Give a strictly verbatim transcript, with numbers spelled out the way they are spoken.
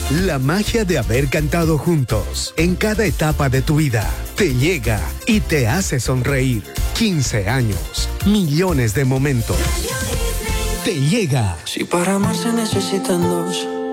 La magia de haber cantado juntos en cada etapa de tu vida te llega y te hace sonreír. quince años, millones de momentos. Te llega. Si para amar se necesitan dos,